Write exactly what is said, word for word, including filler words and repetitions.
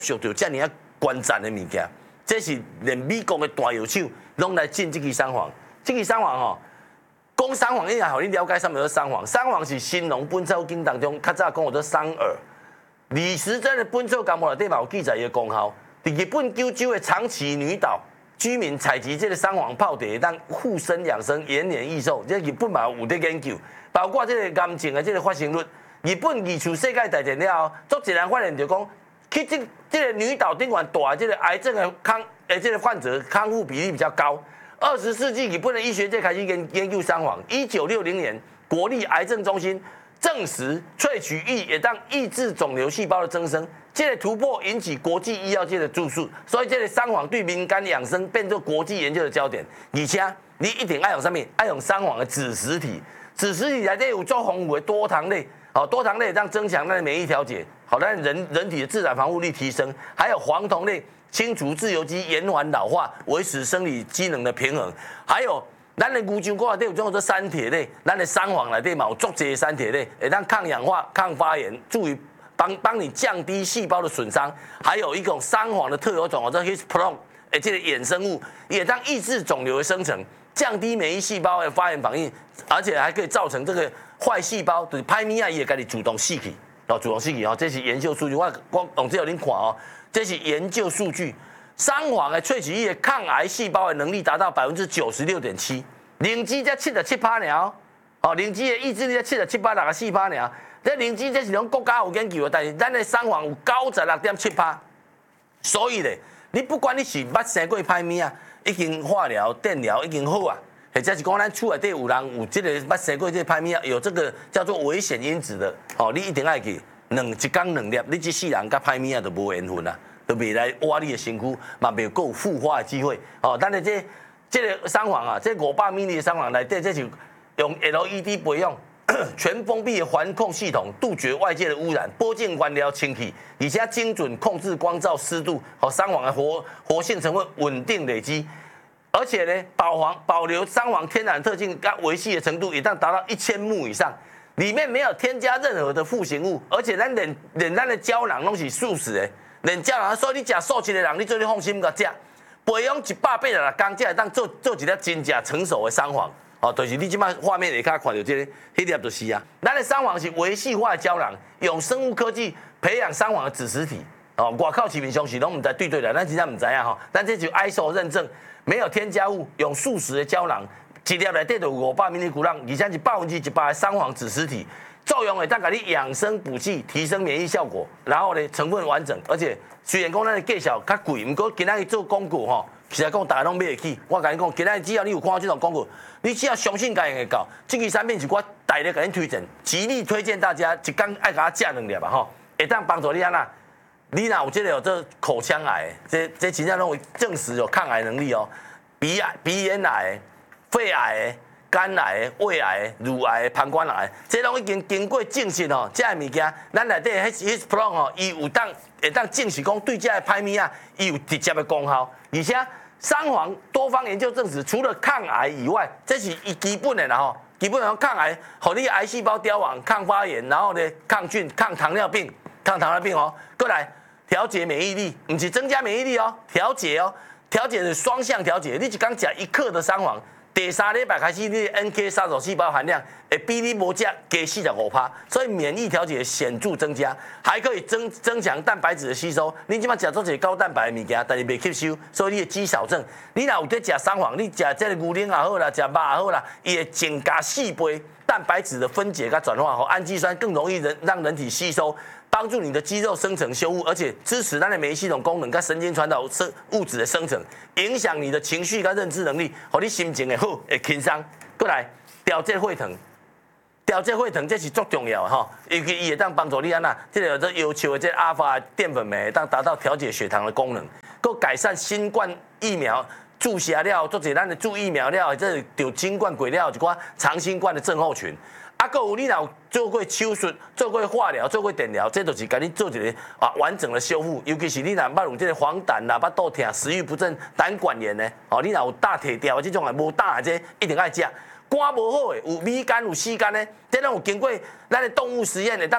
受到这么啊关键的物件，这是连美国的大药厂拢来进这支三黄。这支三黄吼，讲三黄，应该互你了解什么叫三黄。三黄是《新农本草经》当中较早讲叫做桑耳。李时珍的《本草纲目》内底嘛有记载伊的功效。伫日本九州的长崎女岛，居民采集这个三黄泡茶，当护身养生、延年益寿。这日本嘛有在研究，包括这个癌症的这个发生率。日本二次世界大战了后，足一人发现着讲，去这这个女岛顶管大这个癌症的康诶这个患者康复比例比较高。二十世纪日本的医学界开始研研究三黄。一九六零年，国立癌症中心证实萃取液也当抑制肿瘤细胞的增生。这个突破引起国际医药界的注视，所以这个三黄对民间养生变作国际研究的焦点。而且你一定爱用什么？爱用三黄的子实体，子实体内底有做丰富的多糖类，好多糖类让增强它的免疫调节，好让人人体的自然防护力提升。还有黄酮类清除自由基，延缓老化，维持生理机能的平衡。还有咱的牛樟果内底有种做三铁类，咱的三黄内底嘛有足济三铁类，会当抗氧化、抗发炎，助于帮帮你降低细胞的损伤。还有一种三黄的特有种，叫 Hispron， 哎，这个衍生物也当抑制肿瘤的生成，降低免疫细胞的发炎反应，而且还可以造成这个坏细胞就是歹物啊，伊会家己主动死去，哦，主动死去哦，这是研究数据，我光用这个恁看哦，这是研究数据。三黄的萃取液抗癌细胞的能力达到百分之九十六点七，灵芝才七十七趴尔，哦，灵芝的抑制力才七十七趴六十四趴尔。这灵芝这是种国家有研究的，但是咱的三黄有九十六点七趴，所以咧，你不管你是捌生过歹物啊，已经化疗、电疗已经好啊，或者是讲咱厝内底有人有这个捌生过这歹物啊，有这个叫做危险因子的，哦，你一定爱去两一天两粒，你这世人甲歹物啊都无缘分啊，都未来挖你的身躯，嘛未够复发的机会，哦，咱的这这个三黄啊，这五百 ml 的三黄内底，这是用 L E D 培养。全封闭的环控系统，杜绝外界的污染，波镜官僚清气，而且精准控制光照、湿度和三黄的活活性成分稳定累积，而且呢，保黄保留三黄天然特性跟维系的程度，也当达到一千目以上。里面没有添加任何的复形物，而且咱连连咱的胶囊拢是素食的，连胶囊，所以你食素食的人，你做你放心甲食，培养一百八十六天，才会当做做一粒真正成熟的三黄。哦，就是你即摆画面下骹看到这个，迄粒就是啊。咱的三黄是维系化的胶囊，用生物科技培养三黄的子实体。哦，外口市面上是拢唔知对对啦，咱真正唔知啊吼。但这就 I S O 认证，没有添加物，用素食的胶囊，一粒内底就有五百 ml 骨量，而且是百分之一百的三黄子实体，作用会当甲你养生补气，提升免疫效果。然后呢，成分完整，而且虽然讲咱的价小较贵，不过今仔日做广告吼。其实讲大家拢买得起，我甲你讲，今仔只要你有看到这种广告，你只要相信家用会到，这个产品是我大力甲你推荐，极力推荐大家一天爱甲它食两粒吧吼，会当帮助你安那，你若有这个有这口腔癌，这这真正拢有证实有抗癌能力哦，鼻癌、鼻咽癌、肺癌、肝癌、胃癌、乳癌、膀胱癌，这拢已经经过证实哦，这个物件，咱内底迄迄 Pro 哦，伊有当会当证实讲对这个歹物啊，伊有直接的功效，而且。三黄多方研究证实，除了抗癌以外，这是一基本的啦吼。基本上抗癌，互你癌细胞凋亡、抗发炎，然后呢抗菌、抗糖尿病、抗糖尿病哦。过来调节免疫力，不是增加免疫力哦，调节哦，调节是双向调节。你一刚食一克的三黄，第三礼拜开始，你的 N K 杀手细胞含量会比你无食加四十五趴，所以免疫调节显著增加，还可以增增强蛋白质的吸收。你即摆食做一个高蛋白的物件，但是未吸收，所以你的肌少症。你若有在食三黄，你食这个牛奶也好啦，食肉也好啦，伊会增加四倍蛋白质的分解跟转化，和氨基酸更容易人让人体吸收。帮助你的肌肉生成修复，而且支持咱的免疫系统功能跟神经传导生物质的生成，影响你的情绪跟认知能力，和你心情会好，会轻松。过来调节血糖，调节血糖这是足重要的吼，尤其伊会当帮助你安那，这个有这要求的这阿尔法淀粉酶，当达到调节血糖的功能，够改善新冠疫苗注射了，做者咱的注疫苗了，这有新冠过了一寡长新冠的症候群。啊，还有你若做过手术、做过化疗、做过电疗，这就是给你做一个啊完整的修复。尤其是你若捌有这个黄疸啦、巴肚痛、食欲不振、胆管炎呢，哦，你若有大铁条的这种啊，无胆的这一定爱食。肝无好的，有米肝、有C肝呢，这拢有经过咱的动物实验的，当